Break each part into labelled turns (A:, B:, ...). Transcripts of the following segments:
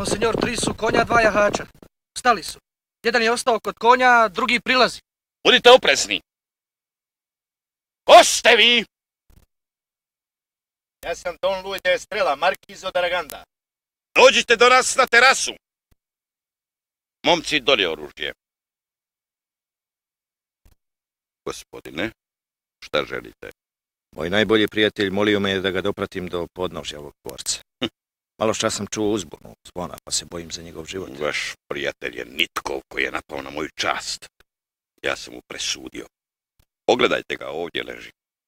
A: Monsenjor, 3 su konja, 2 jahača. Stali su. Jedan je ostao kod konja, drugi prilazi.
B: Budite oprezni. Ko ste vi?
C: Ja sam Don Luis de Estrela, Markiz od Araganda.
B: Dođite do nas na terasu. Momci, dolje oružje. Gospodine, šta želite?
C: Moj najbolji prijatelj molio me da ga dopratim do podnožja ovog dvorca. Malo čas sam čuo uzbunu zvona, pa se bojim za njegov život.
B: Vaš prijatelj je Nitkov koji je napao na moju čast. Ja sam mu presudio. Pogledajte ga, ovdje leži.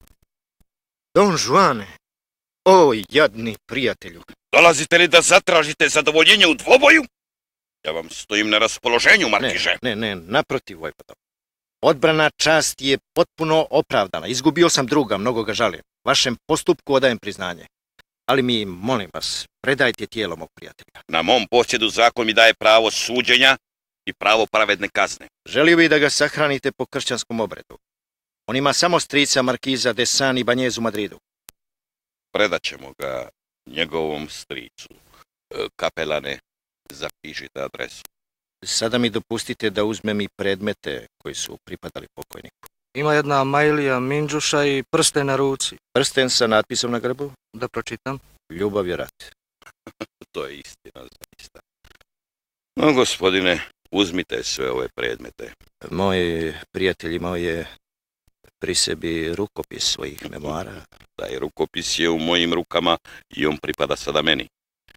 C: Don Juane, o jadni prijatelju.
B: Dolazite li da zatražite zadovoljenje u dvoboju? Ja vam stojim na raspoloženju, Markiže.
C: Ne, naprotiv, vojvodo. Odbrana čast je potpuno opravdana. Izgubio sam druga, mnogo ga žalim. Vašem postupku odajem priznanje. Ali mi, molim vas, predajte tijelo mog prijatelja.
B: Na mom posjedu zakon mi daje pravo suđenja i pravo pravedne kazne.
C: Želio bih da ga sahranite po kršćanskom obredu. On ima samo strica Markiza de San i Banjez u Madridu.
B: Predat ćemo ga njegovom stricu. Kapelane, zapišite adresu.
C: Sada mi dopustite da uzmem i predmete koji su pripadali pokojniku.
A: Ima jedna majlija minđuša i prsten na ruci.
C: Prsten sa natpisom na grbu?
A: Da pročitam.
C: Ljubav je rat.
B: To je istina, zaista. No, gospodine, uzmite sve ove predmete.
C: Moj prijatelj imao je pri sebi rukopis svojih memoara.
B: Taj rukopis je u mojim rukama i on pripada sada meni.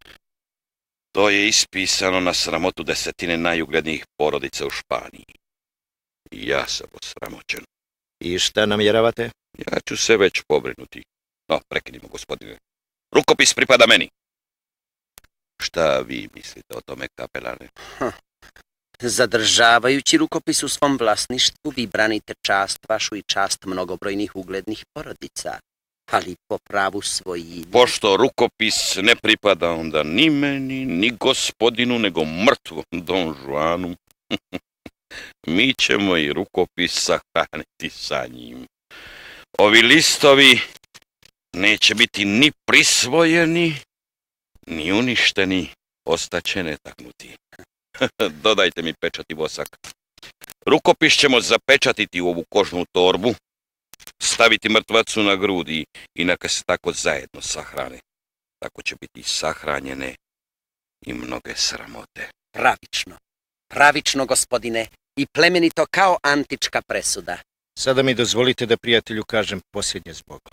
B: To je ispisano na sramotu 10 najuglednijih porodica u Španiji. I ja sam osramoćen.
C: I šta namjeravate?
B: Ja ću se već pobrinuti. No, prekinimo, gospodine. Rukopis pripada meni. Šta vi mislite o tome, kapelane?
D: Zadržavajući rukopis u svom vlasništvu, vi branite čast vašu i čast mnogobrojnih uglednih porodica, ali po pravu svojini.
B: Pošto rukopis ne pripada onda ni meni, ni gospodinu, nego mrtvom Don Juanu, mi ćemo i rukopis sahraniti sa njim. Ovi listovi neće biti ni prisvojeni, ni uništeni, ostaće netaknuti. Dodajte mi pečat i vosak. Rukopis ćemo zapečatiti u ovu kožnu torbu, staviti mrtvacu na grudi i neka se tako zajedno sahrane. Tako će biti sahranjene i mnoge sramote.
D: Pravično, gospodine, i plemenito kao antička presuda.
C: Sada mi dozvolite da prijatelju kažem posljednje zbogom.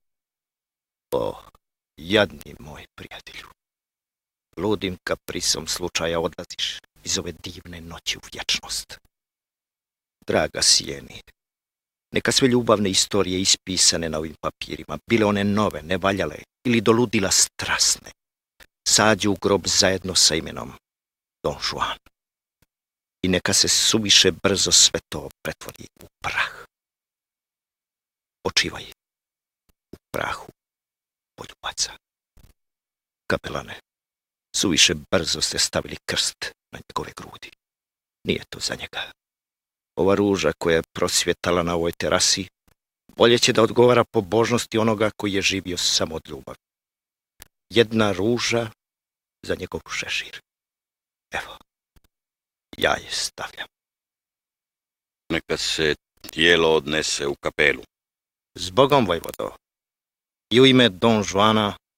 C: O, jadni moj prijatelju, ludim kaprisom slučaja odlaziš iz ove divne noći u vječnost. Draga Sijeni, neka sve ljubavne istorije ispisane na ovim papirima, bile one nove, nevaljale ili do ludila strasne, sađu u grob zajedno sa imenom Don Juan. I neka se suviše brzo sve to pretvori u prah. Počivaj u prahu poljubaca. Kapelane, suviše brzo ste stavili krst na njegove grudi. Nije to za njega. Ova ruža koja je prosvjetala na ovoj terasi bolje će da odgovara pobožnosti onoga koji je živio samo od ljubavi. Jedna ruža za njegov šešir. Evo, ja je stavljam.
B: Neka se tijelo odnese u kapelu.
C: Zbogom, vojvodo, i u ime Don Juana